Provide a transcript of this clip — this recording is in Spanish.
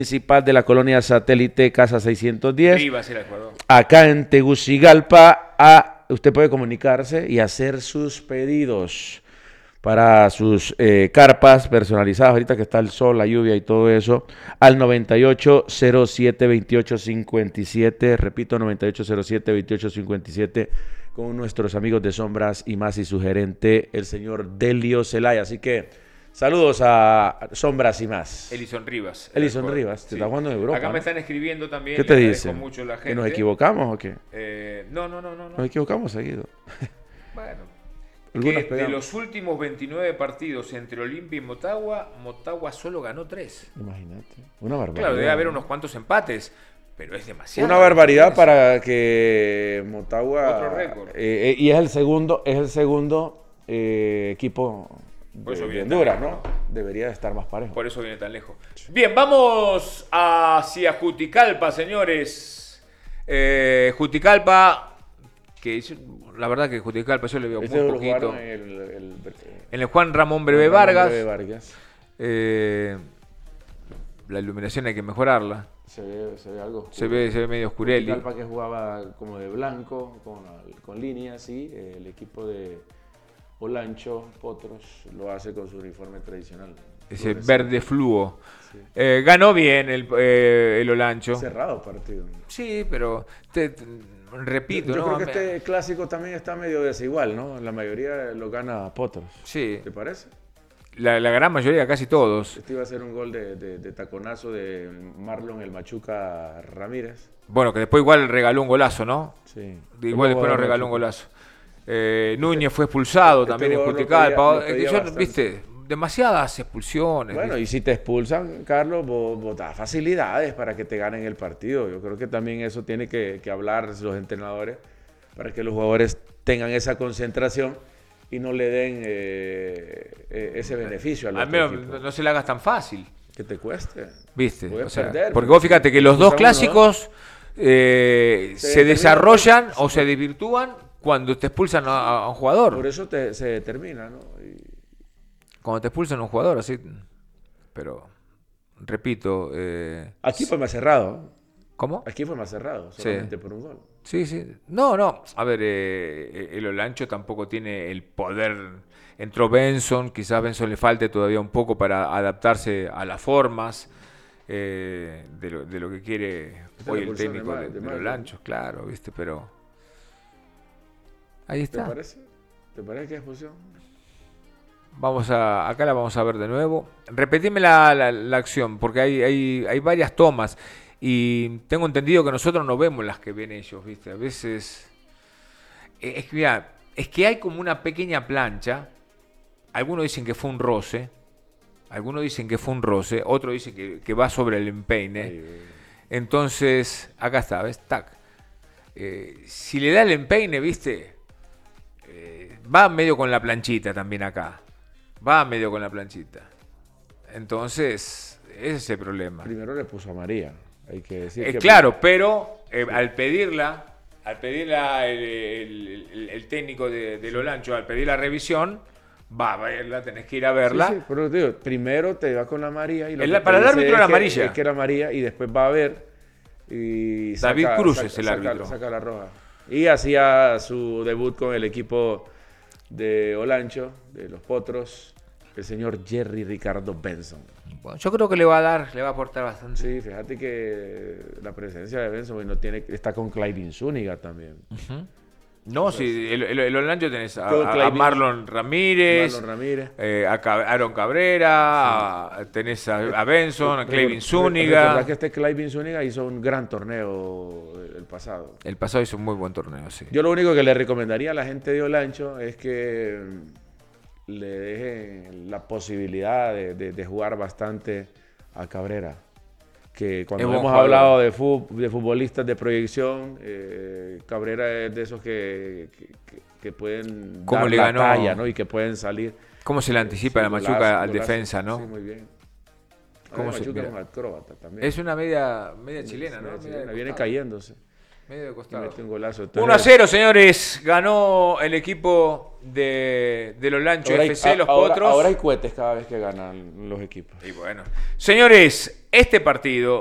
Municipal de la colonia Satélite Casa 610. Rivas era el jugador. Acá en Tegucigalpa, usted puede comunicarse y hacer sus pedidos para sus carpas personalizadas, ahorita que está el sol, la lluvia y todo eso, al 9807-2857, repito, 9807-2857, con nuestros amigos de Sombras y Más y su gerente, el señor Delio Zelaya. Así que saludos a Sombras y Más. Elison Rivas. Elison Rivas, te está jugando en Europa. Acá ¿no? me están escribiendo también. ¿Qué te dicen? Mucho la gente. ¿Que nos equivocamos o qué? No. Nos equivocamos seguido. Bueno. Algunos Que de los últimos 29 partidos entre Olimpia y Motagua, Motagua solo ganó 3. Imagínate, una barbaridad. Claro, debe haber unos cuantos empates, pero es demasiado. Una barbaridad para que Motagua... Otro récord. Y es el segundo equipo de Honduras, ¿no? Debería de estar más parejo. Por eso viene tan lejos. Bien, vamos hacia Juticalpa, señores. Juticalpa, que la verdad que Juticalpa yo le veo muy poquito. En el Juan Ramón Breve Vargas. La iluminación hay que mejorarla. Se ve algo oscuro. Se ve medio oscureli. Juticalpa, que jugaba como de blanco, con líneas, sí. El equipo de Olancho Potros lo hace con su uniforme tradicional. Ese verde fluo. Sí. Ganó bien el Olancho. Cerrado partido. Sí, pero repito, yo ¿no? creo que este clásico también está medio desigual, ¿no? La mayoría lo gana Potros. Sí. ¿Te parece? La gran mayoría, casi todos. Este iba a ser un gol de taconazo de Marlon el Machuca Ramírez. Bueno, que después igual regaló un golazo, ¿no? Sí. Igual después nos regaló un golazo. Núñez fue expulsado también en Juticalpa. Viste, demasiadas expulsiones. Bueno, ¿viste? Y si te expulsan, Carlos, vos das facilidades para que te ganen el partido. Yo creo que también eso tiene que hablar los entrenadores para que los jugadores tengan esa concentración y no le den ese beneficio al otro equipo. No se le hagas tan fácil. Que te cueste. ¿Viste? O sea, perder, porque vos fíjate que los dos clásicos se desarrollan o se desvirtúan cuando te expulsan a un jugador. Por eso se determina, ¿no? Cuando te expulsan a un jugador, así. Pero, repito. Aquí fue más cerrado. ¿Cómo? Aquí fue más cerrado, solamente por un gol. Sí. No. A ver, el Olancho tampoco tiene el poder. Entró Benson, quizás Benson le falte todavía un poco para adaptarse a las formas de lo que quiere hoy el técnico del Olancho, claro, ¿viste? Pero ahí está. ¿Te parece que es expulsión? Acá la vamos a ver de nuevo. Repetime la acción, porque hay varias tomas. Y tengo entendido que nosotros no vemos las que ven ellos, ¿viste? A veces... Es que hay como una pequeña plancha. Algunos dicen que fue un roce. Otros dicen que va sobre el empeine. Entonces, acá está, ¿ves? Tac. Si le da el empeine, ¿viste? Va medio con la planchita también acá. Entonces, ese es el problema. Primero le puso a María. Hay que decir claro, pero al pedirla el técnico del Olancho, al pedir la revisión, va a verla, tenés que ir a verla. Sí, pero digo, primero te va con la María. Y para el árbitro era amarilla. Es que era María y después va a ver. Y David Cruz es el árbitro. Saca la roja. Y hacía su debut con el equipo de Olancho, de los Potros, el señor Jerry Ricardo Benson. Bueno, yo creo que le va a aportar bastante. Sí, fíjate que la presencia de Benson está con Clayvin Zúñiga también. Uh-huh. No, sí, el Olancho tenés a Marlon Ramírez, a Aaron Cabrera, sí. Tenés a Benson, a Clayvin Zúñiga. La verdad que Clayvin Zúñiga hizo un gran torneo el pasado. El pasado hizo un muy buen torneo, sí. Yo lo único que le recomendaría a la gente de Olancho es que le dejen la posibilidad de jugar bastante a Cabrera. Que cuando hemos hablado de futbolistas de proyección, Cabrera es de esos que pueden dar la talla, ¿no? Y que pueden salir. ¿Cómo se le anticipa a la Machuca al defensa, no? Sí, muy bien. ¿Cómo Machuca es un acróbata también. Es una media chilena, ¿no? Chilena, viene cayéndose. Medio de costado. Mete un golazo. 1-0, señores. Ganó el equipo de los Lancho FC, los Potros. Ahora hay cohetes cada vez que ganan los equipos. Y bueno. Señores, este partido